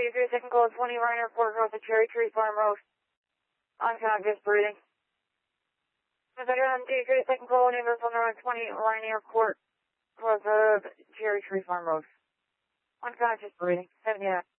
degree, second call 20, Ryanair Airport, north of Cherry Tree Farm Road. Unconscious breathing. Veteran degree, second call, Universal North 20, Ryanair Airport, north of Cherry Tree Farm Road. Unconscious breathing. 79.